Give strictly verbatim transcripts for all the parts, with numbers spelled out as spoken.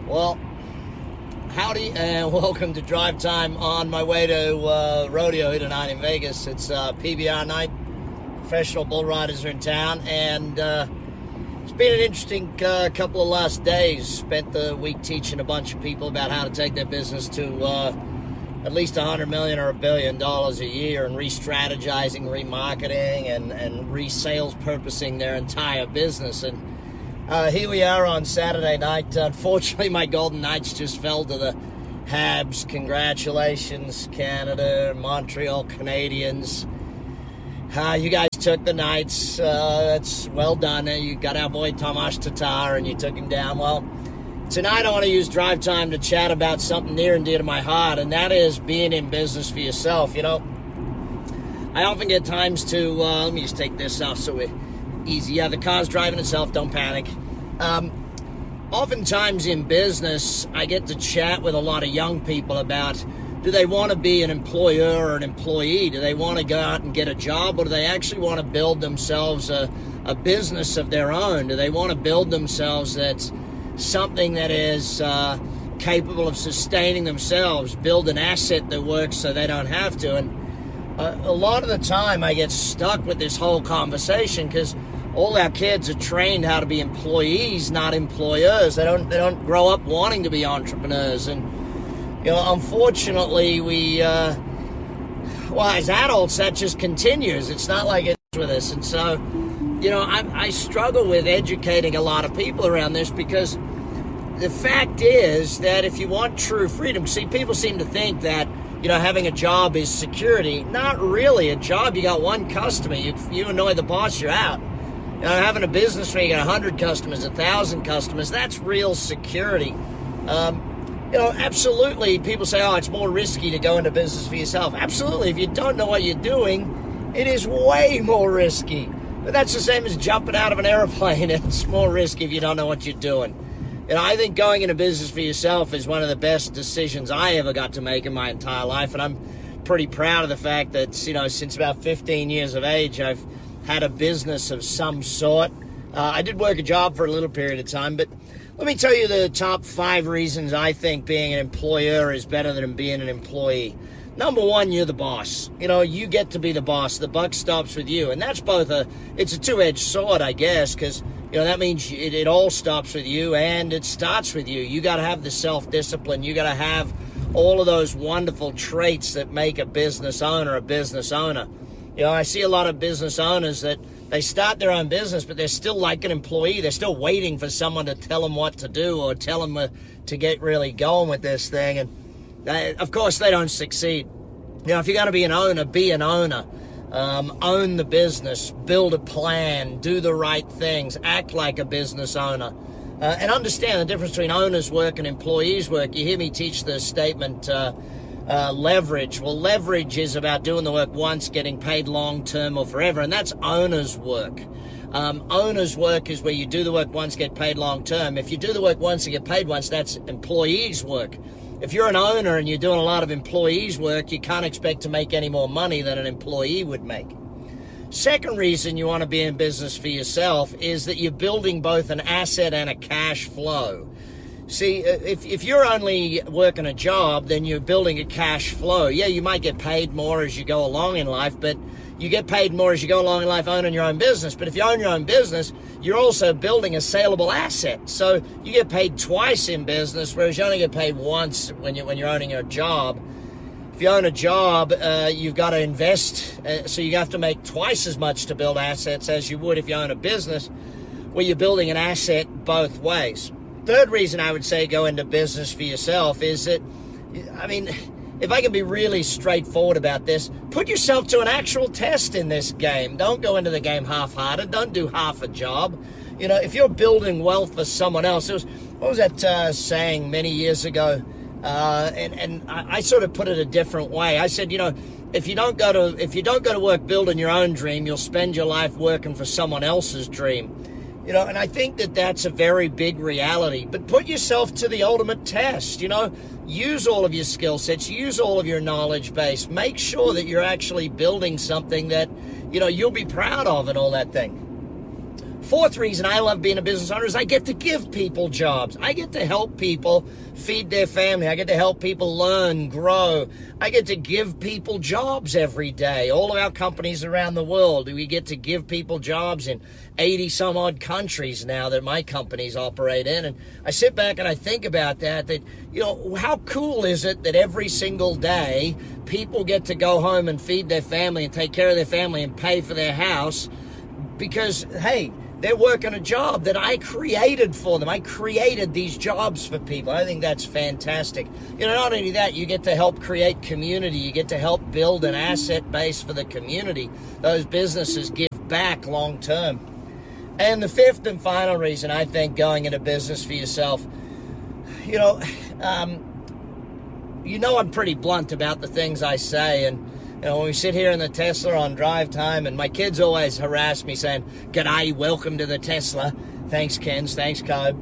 Well, howdy and welcome to Drive Time on my way to uh, rodeo here tonight in Vegas. It's uh, P B R night. Professional bull riders are in town, and uh, it's been an interesting uh, couple of last days. Spent the week teaching a bunch of people about how to take their business to uh, at least one hundred million dollars or a billion dollars a year, and re-strategizing, remarketing, and, and re-sales purposing their entire business. And Uh, here we are on Saturday night. Unfortunately, my Golden Knights just fell to the Habs. Congratulations, Canada, Montreal Canadiens. Uh, you guys took the Knights. Uh, that's well done. You got our boy Tomas Tatar, and you took him down. Well, tonight I want to use Drive Time to chat about something near and dear to my heart, and that is being in business for yourself. You know, I often get times to, uh, let me just take this off so we're easy. Yeah, the car's driving itself. Don't panic. Um, oftentimes in business, I get to chat with a lot of young people about, do they want to be an employer or an employee? Do they want to go out and get a job, or do they actually want to build themselves a, a business of their own? Do they want to build themselves that's something that is uh, capable of sustaining themselves, build an asset that works so they don't have to? And uh, a lot of the time I get stuck with this whole conversation because all our kids are trained how to be employees, not employers. They don't they don't grow up wanting to be entrepreneurs. And, you know, unfortunately, we, uh, well, as adults, that just continues. It's not like it's with us. And so, you know, I, I struggle with educating a lot of people around this, because the fact is that if you want true freedom, see, people seem to think that, you know, having a job is security. Not really. A job, you got one customer. You, you annoy the boss, you're out. You know, having a business where you got one hundred customers, one thousand customers, that's real security. Um, you know, absolutely, people say, oh, it's more risky to go into business for yourself. Absolutely. If you don't know what you're doing, it is way more risky. But that's the same as jumping out of an airplane. It's more risky if you don't know what you're doing. You know, I think going into business for yourself is one of the best decisions I ever got to make in my entire life. And I'm pretty proud of the fact that, you know, since about fifteen years of age, I've had a business of some sort. Uh, I did work a job for a little period of time, but let me tell you the top five reasons I think being an employer is better than being an employee. Number one, you're the boss. You know, you get to be the boss. The buck stops with you. And that's both a, it's a two-edged sword, I guess, because, you know, that means it, it all stops with you and it starts with you. You got to have the self-discipline. You got to have all of those wonderful traits that make a business owner a business owner. You know, I see a lot of business owners that they start their own business, but they're still like an employee. They're still waiting for someone to tell them what to do or tell them uh, to get really going with this thing. And they, of course, they don't succeed. You know, if you're going to be an owner, be an owner. Um, own the business, build a plan, do the right things, act like a business owner. Uh, and understand the difference between owners' work and employees' work. You hear me teach the statement, uh, Uh, leverage. Well, leverage is about doing the work once, getting paid long-term or forever, and that's owner's work. Um, owner's work is where you do the work once, get paid long-term. If you do the work once and get paid once, that's employee's work. If you're an owner and you're doing a lot of employee's work, you can't expect to make any more money than an employee would make. Second reason you want to be in business for yourself is that you're building both an asset and a cash flow. See, if, if you're only working a job, then you're building a cash flow. Yeah, you might get paid more as you go along in life, but you get paid more as you go along in life owning your own business. But if you own your own business, you're also building a saleable asset. So you get paid twice in business, whereas you only get paid once when, you, when you're owning a job. If you own a job, uh, you've got to invest, uh, so you have to make twice as much to build assets as you would if you own a business, where you're building an asset both ways. Third reason I would say go into business for yourself is that, I mean, if I can be really straightforward about this, put yourself to an actual test in this game. Don't go into the game half-hearted. Don't do half a job. You know, if you're building wealth for someone else, it was, what was that uh, saying many years ago? Uh, and and I, I sort of put it a different way. I said, you know, if you don't go to if you don't go to work building your own dream, you'll spend your life working for someone else's dream. You know, and I think that that's a very big reality. But put yourself to the ultimate test, you know. Use all of your skill sets. Use all of your knowledge base. Make sure that you're actually building something that, you know, you'll be proud of and all that thing. Fourth reason I love being a business owner is I get to give people jobs. I get to help people feed their family. I get to help people learn, grow. I get to give people jobs every day. All of our companies around the world, we get to give people jobs in eighty some odd countries now that my companies operate in. And I sit back and I think about that, that, you know, how cool is it that every single day people get to go home and feed their family and take care of their family and pay for their house because, hey, they're working a job that I created for them. I created these jobs for people. I think that's fantastic. You know, not only that, you get to help create community. You get to help build an asset base for the community. Those businesses give back long term. And the fifth and final reason I think going into business for yourself, you know, um, you know I'm pretty blunt about the things I say, and you know, when we sit here in the Tesla on drive time, and my kids always harass me saying, "G'day, welcome to the Tesla." Thanks, Kens. Thanks, Cobb.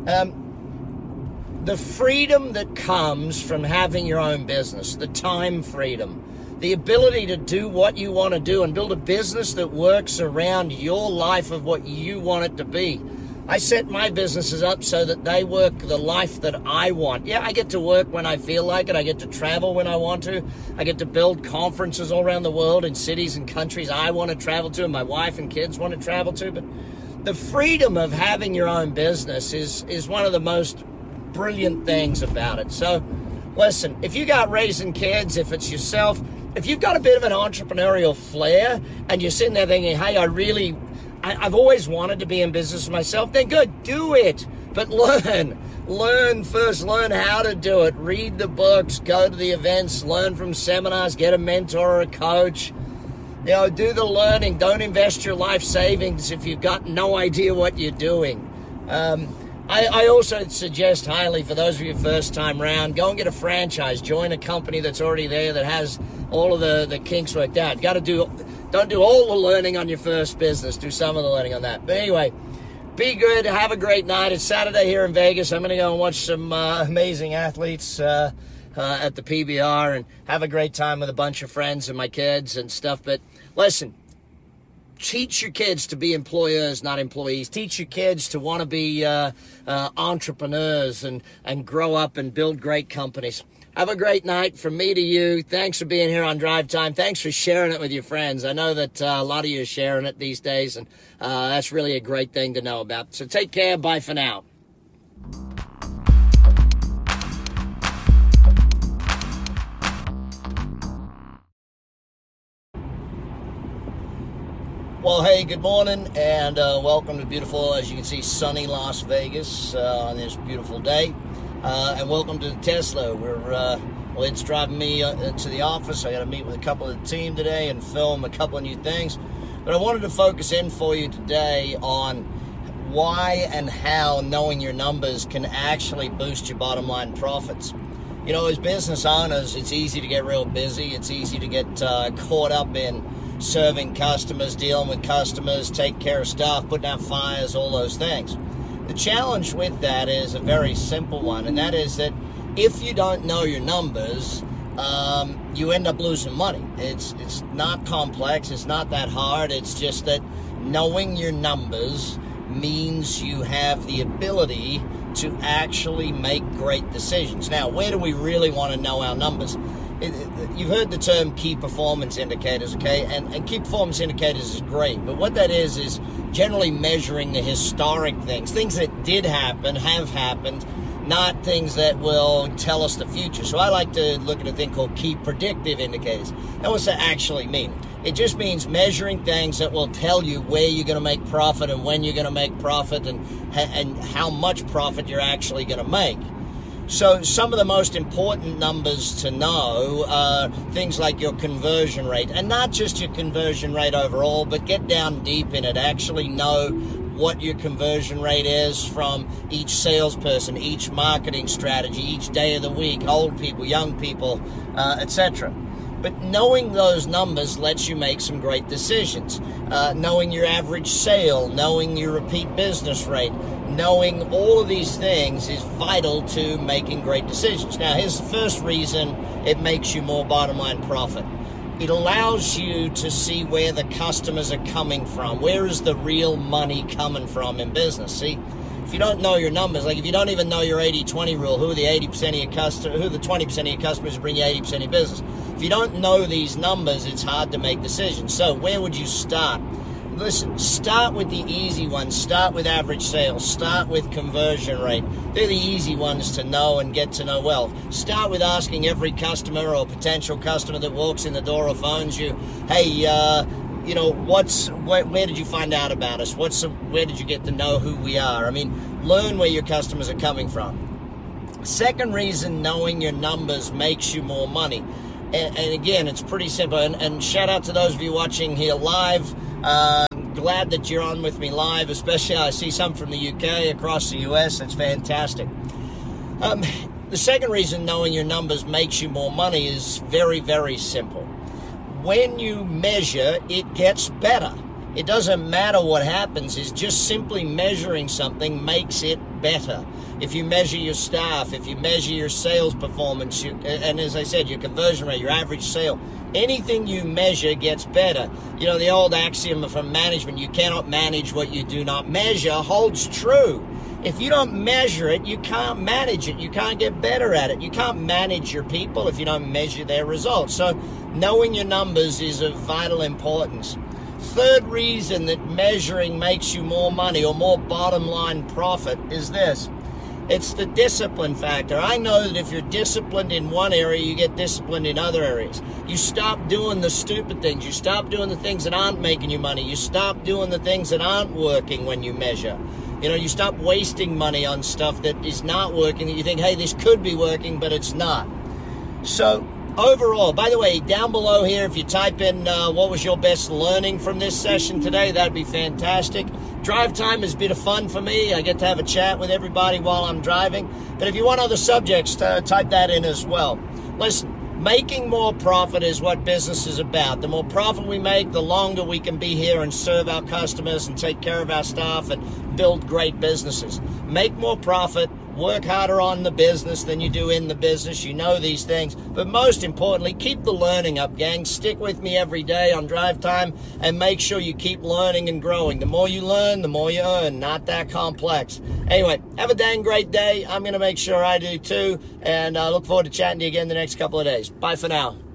Um, the freedom that comes from having your own business, the time freedom, the ability to do what you want to do and build a business that works around your life of what you want it to be. I set my businesses up so that they work the life that I want. Yeah, I get to work when I feel like it. I get to travel when I want to. I get to build conferences all around the world in cities and countries I want to travel to and my wife and kids want to travel to. But the freedom of having your own business is, is one of the most brilliant things about it. So, listen, if you got raising kids, if it's yourself, if you've got a bit of an entrepreneurial flair and you're sitting there thinking, hey, I really... I've always wanted to be in business myself, then good, do it. But learn. Learn first. Learn how to do it. Read the books, go to the events, learn from seminars, get a mentor or a coach. You know, do the learning. Don't invest your life savings if you've got no idea what you're doing. Um, I, I also suggest highly for those of you first time round, go and get a franchise. Join a company that's already there that has all of the, the kinks worked out. Got to do... Don't do all the learning on your first business. Do some of the learning on that. But anyway, be good. Have a great night. It's Saturday here in Vegas. I'm going to go and watch some uh, amazing athletes uh, uh, at the P B R and have a great time with a bunch of friends and my kids and stuff. But listen, teach your kids to be employers, not employees. Teach your kids to want to be uh, uh, entrepreneurs and, and grow up and build great companies. Have a great night from me to you. Thanks for being here on Drive Time. Thanks for sharing it with your friends. I know that uh, a lot of you are sharing it these days, and uh, that's really a great thing to know about. So take care. Bye for now. Well, hey, good morning, and uh, welcome to beautiful, as you can see, sunny Las Vegas uh, on this beautiful day. Uh, and welcome to the Tesla. We're, uh, well, it's driving me uh, to the office. I got to meet with a couple of the team today and film a couple of new things. But I wanted to focus in for you today on why and how knowing your numbers can actually boost your bottom line profits. You know, as business owners, it's easy to get real busy. It's easy to get uh, caught up in serving customers, dealing with customers, taking care of stuff, putting out fires, all those things. The challenge with that is a very simple one, and that is that if you don't know your numbers, um, you end up losing money. It's it's not complex. It's not that hard. It's just that knowing your numbers means you have the ability to actually make great decisions. Now, where do we really want to know our numbers? It, it, you've heard the term key performance indicators, okay? And, and key performance indicators is great, but what that is is generally measuring the historic things, things that did happen, have happened, not things that will tell us the future. So I like to look at a thing called key predictive indicators. Now, what's that actually mean? It just means measuring things that will tell you where you're going to make profit and when you're going to make profit and, and how much profit you're actually going to make. So some of the most important numbers to know are things like your conversion rate, and not just your conversion rate overall, but get down deep in it. Actually know what your conversion rate is from each salesperson, each marketing strategy, each day of the week, old people, young people, uh, et cetera. But knowing those numbers lets you make some great decisions. Uh, knowing your average sale, knowing your repeat business rate, knowing all of these things is vital to making great decisions. Now, here's the first reason it makes you more bottom line profit. it allows you to see where the customers are coming from. Where is the real money coming from in business? See, if you don't know your numbers, like if you don't even know your eighty twenty rule, who are the eighty percent of your customers, who are the twenty percent of your customers who bring you eighty percent of your business? If you don't know these numbers, it's hard to make decisions. So where would you start? Listen, start with the easy ones. Start with average sales. Start with conversion rate. They're the easy ones to know and get to know well. Start with asking every customer or potential customer that walks in the door or phones you, hey, uh, you know, what's where, where did you find out about us? What's the, where did you get to know who we are? I mean, learn where your customers are coming from. Second reason knowing your numbers makes you more money. And, and again, it's pretty simple. And, and shout out to those of you watching here live. Uh, glad that you're on with me live, especially I see some from the U K, across the U S. That's fantastic. Um, the second reason knowing your numbers makes you more money is very, very simple. When you measure, it gets better. It doesn't matter what happens. It's just simply measuring something makes it better. If you measure your staff, if you measure your sales performance, you, and as I said, your conversion rate, your average sale, anything you measure gets better. You know, the old axiom from management, you cannot manage what you do not measure, holds true. If you don't measure it, you can't manage it. You can't get better at it. You can't manage your people if you don't measure their results. So knowing your numbers is of vital importance. Third reason that measuring makes you more money or more bottom line profit is this. It's the discipline factor. I know that if you're disciplined in one area, you get disciplined in other areas. You stop doing the stupid things. You stop doing the things that aren't making you money. You stop doing the things that aren't working when you measure. You know, you stop wasting money on stuff that is not working, that you think, hey, this could be working, but it's not. So overall, by the way, down below here, if you type in uh, what was your best learning from this session today, that'd be fantastic. Drive time has been a fun for me. I get to have a chat with everybody while I'm driving. But if you want other subjects, uh, type that in as well. Listen, making more profit is what business is about. The more profit we make, the longer we can be here and serve our customers and take care of our staff and build great businesses. Make more profit. Work harder on the business than you do in the business. You know these things. But most importantly, keep the learning up, gang. Stick with me every day on Drive Time and make sure you keep learning and growing. The more you learn, the more you earn. Not that complex. Anyway, have a dang great day. I'm going to make sure I do too. And I look forward to chatting to you again the next couple of days. Bye for now.